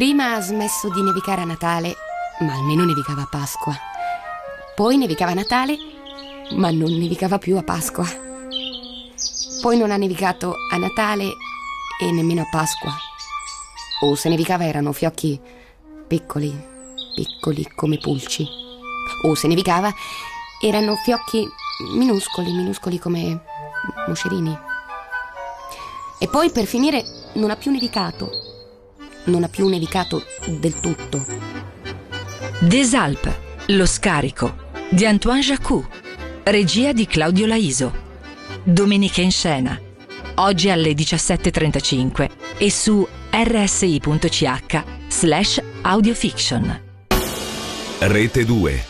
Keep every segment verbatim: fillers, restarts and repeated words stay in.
Prima ha smesso di nevicare a Natale, ma almeno nevicava a Pasqua. Poi nevicava a Natale, ma non nevicava più a Pasqua. Poi non ha nevicato a Natale e nemmeno a Pasqua. O se nevicava erano fiocchi piccoli, piccoli come pulci. O se nevicava erano fiocchi minuscoli, minuscoli come moscerini. E poi per finire non ha più nevicato. Non ha più nevicato del tutto. Des Alpes, lo scarico di Antoine Jacou, regia di Claudio Laiso. Domenica in scena, oggi alle diciassette e trentacinque e su rsi.ch slash audiofiction. Rete due.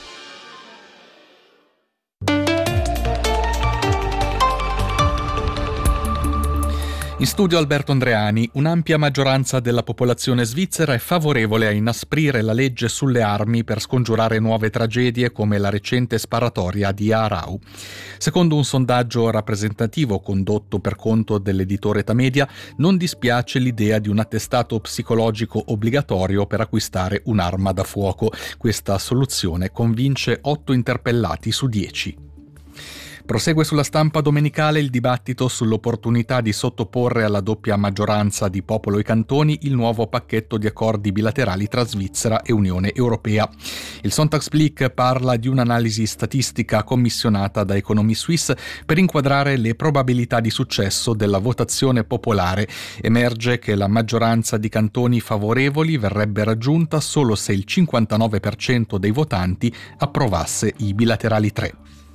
In studio Alberto Andreani. Un'ampia maggioranza della popolazione svizzera è favorevole a inasprire la legge sulle armi per scongiurare nuove tragedie come la recente sparatoria di Aarau. Secondo un sondaggio rappresentativo condotto per conto dell'editore Età Media, non dispiace l'idea di un attestato psicologico obbligatorio per acquistare un'arma da fuoco. Questa soluzione convince otto interpellati su dieci. Prosegue sulla Stampa domenicale il dibattito sull'opportunità di sottoporre alla doppia maggioranza di popolo e cantoni il nuovo pacchetto di accordi bilaterali tra Svizzera e Unione Europea. Il Sonntagsblick parla di un'analisi statistica commissionata da Economie Suisse per inquadrare le probabilità di successo della votazione popolare. Emerge che la maggioranza di cantoni favorevoli verrebbe raggiunta solo se il cinquantanove per cento dei votanti approvasse i bilaterali tre.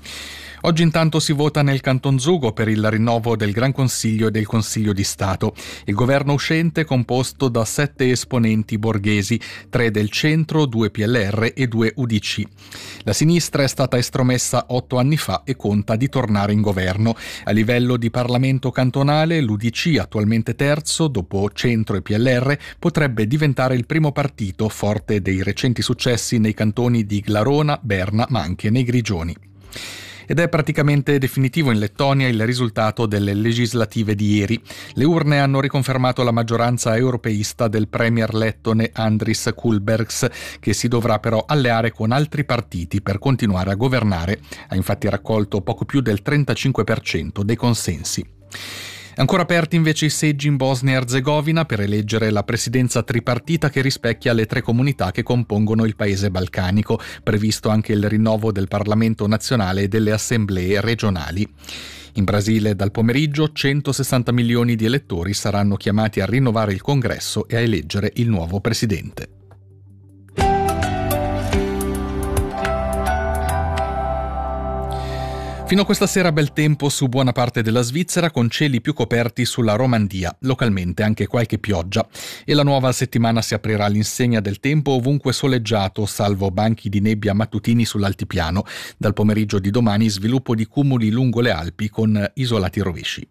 Oggi intanto si vota nel Canton Zugo per il rinnovo del Gran Consiglio e del Consiglio di Stato. Il governo uscente è composto da sette esponenti borghesi, tre del centro, due P L R e due U D C. La sinistra è stata estromessa otto anni fa e conta di tornare in governo. A livello di Parlamento cantonale, l'U D C, attualmente terzo, dopo centro e P L R, potrebbe diventare il primo partito forte dei recenti successi nei cantoni di Glarona, Berna, ma anche nei Grigioni. Ed è praticamente definitivo in Lettonia il risultato delle legislative di ieri. Le urne hanno riconfermato la maggioranza europeista del premier lettone Andris Kulbergs, che si dovrà però alleare con altri partiti per continuare a governare. Ha infatti raccolto poco più del trentacinque per cento dei consensi. Ancora aperti invece i seggi in Bosnia e Erzegovina per eleggere la presidenza tripartita che rispecchia le tre comunità che compongono il paese balcanico, previsto anche il rinnovo del Parlamento nazionale e delle assemblee regionali. In Brasile dal pomeriggio centosessanta milioni di elettori saranno chiamati a rinnovare il congresso e a eleggere il nuovo presidente. Fino a questa sera bel tempo su buona parte della Svizzera, con cieli più coperti sulla Romandia, localmente anche qualche pioggia. E la nuova settimana si aprirà all'insegna del tempo ovunque soleggiato, salvo banchi di nebbia mattutini sull'altipiano. Dal pomeriggio di domani sviluppo di cumuli lungo le Alpi con isolati rovesci.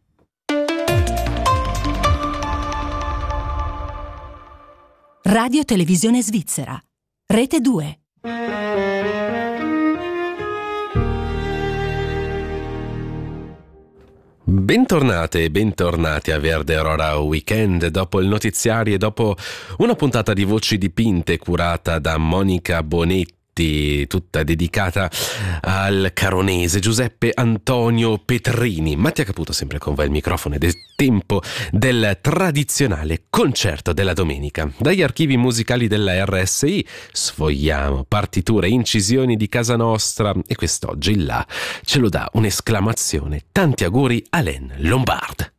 Radio Televisione Svizzera, Rete due. Bentornate e bentornati a Verde Aurora Weekend, dopo il notiziario e dopo una puntata di Voci dipinte curata da Monica Bonetti, tutta dedicata al caronese Giuseppe Antonio Petrini. Mattia Caputo sempre con voi al microfono ed è tempo del tradizionale concerto della domenica. Dagli archivi musicali della R S I sfogliamo partiture e incisioni di casa nostra e quest'oggi là ce lo dà un'esclamazione. Tanti auguri a Len Lombard.